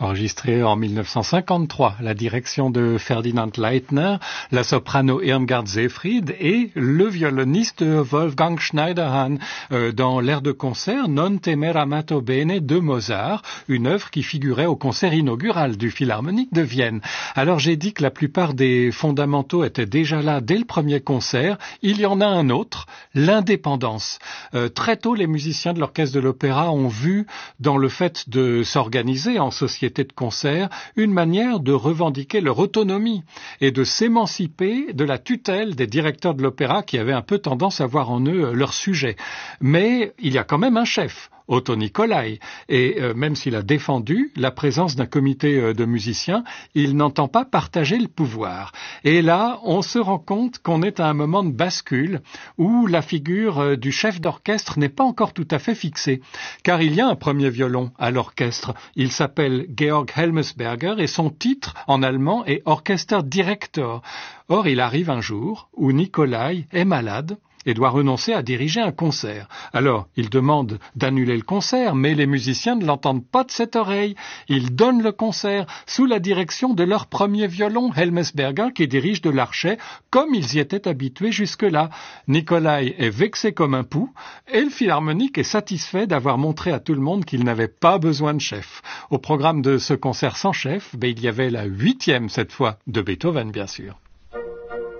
Enregistré en 1953, la direction de Ferdinand Leitner, la soprano Irmgard Seefried et le violoniste Wolfgang Schneiderhan dans l'air de concert Non temere amato bene de Mozart, une œuvre qui figurait au concert inaugural du Philharmonique de Vienne. Alors j'ai dit que la plupart des fondamentaux étaient déjà là dès le premier concert. Il y en a un autre, l'indépendance. Très tôt, les musiciens de l'orchestre de l'opéra ont vu dans le fait de s'organiser en société de concert, une manière de revendiquer leur autonomie et de s'émanciper de la tutelle des directeurs de l'opéra qui avaient un peu tendance à voir en eux leur sujet. Mais il y a quand même un chef, Otto Nicolai, et même s'il a défendu la présence d'un comité de musiciens, il n'entend pas partager le pouvoir. Et là, on se rend compte qu'on est à un moment de bascule où la figure du chef d'orchestre n'est pas encore tout à fait fixée, car il y a un premier violon à l'orchestre. Il s'appelle Georg Helmesberger et son titre en allemand est Orchesterdirektor. Or, il arrive un jour où Nicolai est malade et doit renoncer à diriger un concert. Alors, il demande d'annuler le concert, mais les musiciens ne l'entendent pas de cette oreille. Ils donnent le concert sous la direction de leur premier violon, Helmesberger, qui dirige de l'archet, comme ils y étaient habitués jusque-là. Nicolai est vexé comme un pou, et le Philharmonique est satisfait d'avoir montré à tout le monde qu'il n'avait pas besoin de chef. Au programme de ce concert sans chef, il y avait la 8e, cette fois, de Beethoven, bien sûr.